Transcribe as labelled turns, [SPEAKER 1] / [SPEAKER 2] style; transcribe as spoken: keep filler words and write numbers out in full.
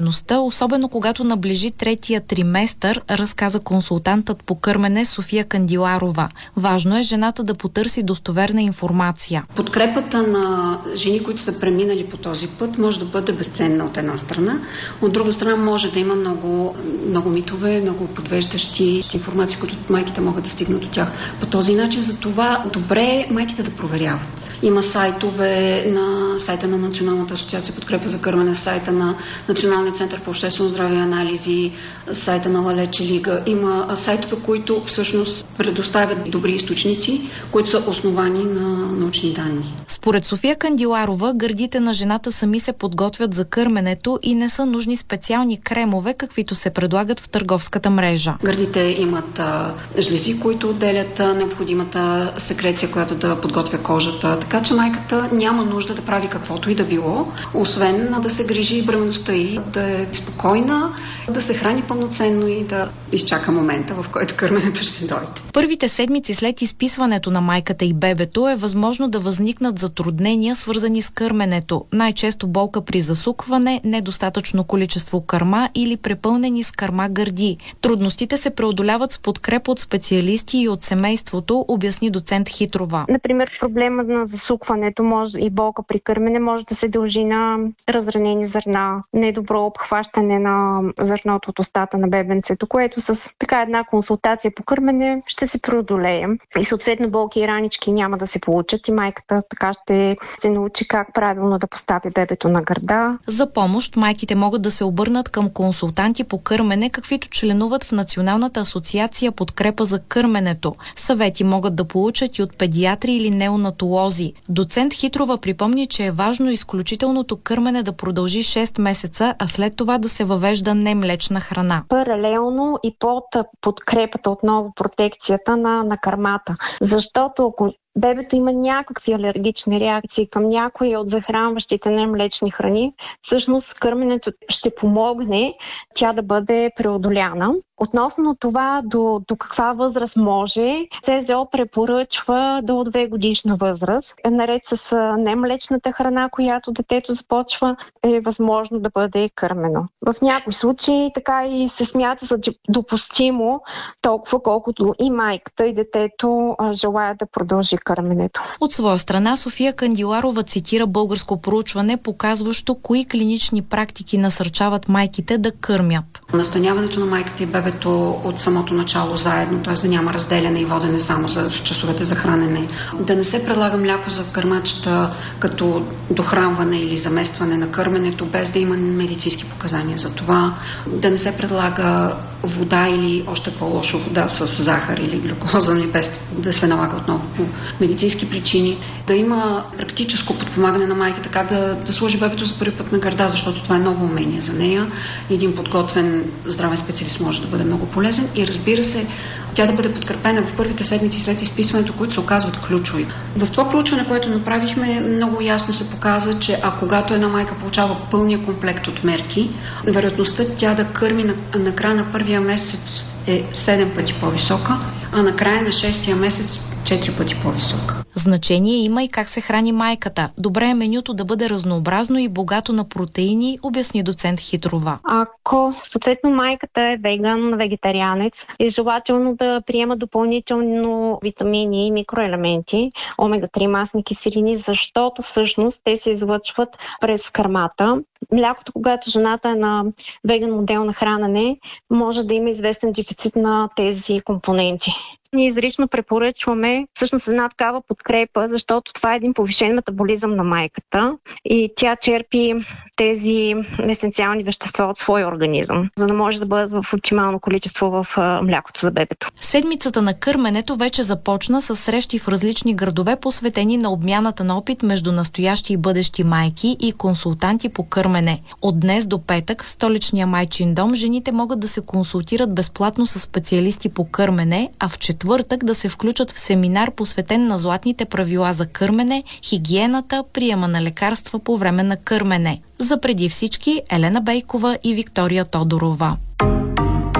[SPEAKER 1] бременността, особено когато наближи третия триместър, разказа консултантът по кърмене София Кандиларова. Важно е жената да потърси достоверна информация.
[SPEAKER 2] Подкрепата на жени, които са преминали по този път, може да бъде безценна от една страна. От друга страна може да има много, много митове, много подвеждащи информации, които майките могат да стигнат до тях. По този начин за това добре е майките да проверяват. Има сайтове на сайта на Националната асоциация подкрепа за кърмене, сайта на Националния център по обществено здраве и анализи, сайта на Лалече Лига. Има сайтове, които всъщност предоставят добри източници, които са основани на научни данни.
[SPEAKER 1] Според София Кандиларова, гърдите на жената сами се подготвят за кърменето и не са нужни специални кремове, каквито се предлагат в търговската мрежа.
[SPEAKER 2] Гърдите имат а, жлези, които отделят а, необходимата секреция, която да подготвя кожата. Така че майката няма нужда да прави каквото и да било, освен да се грижи бременността и да е спокойна, да се храни пълноценно и да изчака момента, в който кърменето ще дойде.
[SPEAKER 1] Първите седмици след изписването на майката и бебето е възможно да възникнат затруднения, свързани с кърменето. Най-често болка при засукване, недостатъчно количество кърма или препълнени с кърма гърди. Трудностите се преодоляват с подкрепа от специалисти и от семейството, обясни доцент Хитрова.
[SPEAKER 3] Например, проблема на засукването може и болка при кърмене може да се дължи на разранени зърна, недобро обхващане на зърното от устата на бебенцето, което с така една консултация по кърмене ще се преодолее. И съответно болки и ранички няма да се получат и майката така ще се научи как правилно да постави бебето на гърда.
[SPEAKER 1] За помощ майките могат да се обърнат към консултанти по кърмене, каквито членуват в Националната асоциация подкрепа за кърменето. Съвети могат да получат и от педиатри или неонатолози. Доцент Хитрова припомни, че е важно изключителното кърмене да продължи шест месеца, а след това да се въвежда немлечна храна.
[SPEAKER 3] Паралелно и под подкрепата, отново протекцията на, на кърмата. Защото ако бебето има някакви алергични реакции към някои от захранващите немлечни храни, всъщност кърменето ще помогне тя да бъде преодоляна. Относно това до, до каква възраст може, ЦЗО препоръчва до две годишна възраст. Наред с немлечната храна, която детето започва, е възможно да бъде кърмено. В някои случаи така и се смята за допустимо толкова, колкото и майката и детето желаят да продължи кърменето.
[SPEAKER 1] От своя страна София Кандиларова цитира българско проучване, показващо кои клинични практики насърчават майките да кърмят.
[SPEAKER 2] Настаняването на майката и бебето от самото начало заедно, т.е. да няма разделяне и водене само за часовете за хранене. Да не се предлага мляко за кърмачета като дохранване или заместване на кърменето, без да има медицински показания за това. Да не се предлага вода или още по-лошо вода с захар или глюкоза, или без да се налага отново по медицински причини. Да има практическо подпомагане на майката, как да, да сложи бебето за първи път на гърда, защото това е ново умение за нея. Един подготвен здравен специалист може да бъде много полезен и разбира се, тя да бъде подкрепена в първите седмици след изписването, които се оказват ключови. В това проучване, което направихме, много ясно се показва, че а когато една майка получава пълния комплект от мерки, вероятността тя да кърми на, на края на първия месец е седем пъти по-висока, а на края на шестия месец четири пъти по-висока.
[SPEAKER 1] Значение има и как се храни майката. Добре е менюто да бъде разнообразно и богато на протеини, обясни доцент Хитрова.
[SPEAKER 3] Ако съответно майката е веган, вегетарианец, е желателно да приема допълнително витамини и микроелементи, омега три масни киселини, защото всъщност те се излъчват през кърмата. Млякото, когато жената е на веган модел на хранене, може да има известен дефицит на тези компоненти. Ние изрично препоръчваме всъщност една такава подкрепа, защото това е един повишен метаболизъм на майката и тя черпи тези есенциални вещества от своя организъм, за да може да бъдат в оптимално количество в млякото за бебето.
[SPEAKER 1] Седмицата на кърменето вече започна с срещи в различни градове, посветени на обмяната на опит между настоящи и бъдещи майки и консултанти по кърмене. От днес до петък в столичния майчин дом жените могат да се консултират безплатно с специалисти по кърмене, а в четвъртък да се включат в семинар, посветен на златните правила за кърмене, хигиената, приема на лекарства по време на кърмене. За преди всички Елена Бейкова и Виктория Тодорова.